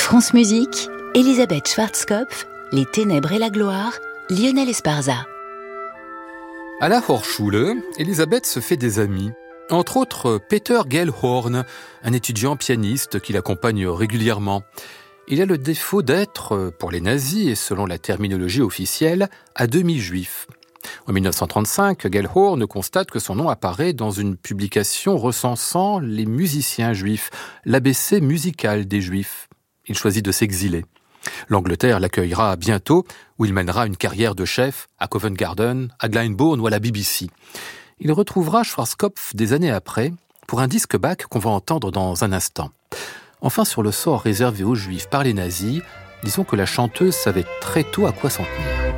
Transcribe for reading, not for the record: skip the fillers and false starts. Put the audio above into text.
France Musique, Elisabeth Schwarzkopf, Les Ténèbres et la Gloire, Lionel Esparza. À la Hochschule, Elisabeth se fait des amis. Entre autres, Peter Gellhorn, un étudiant pianiste qui l'accompagne régulièrement. Il a le défaut d'être, pour les nazis et selon la terminologie officielle, à demi-juif. En 1935, Gellhorn constate que son nom apparaît dans une publication recensant les musiciens juifs, l'ABC musical des juifs. Il choisit de s'exiler. L'Angleterre l'accueillera bientôt, où il mènera une carrière de chef à Covent Garden, à Glyndebourne ou à la BBC. Il retrouvera Schwarzkopf des années après pour un disque Bach qu'on va entendre dans un instant. Enfin, sur le sort réservé aux Juifs par les nazis, disons que la chanteuse savait très tôt à quoi s'en tenir.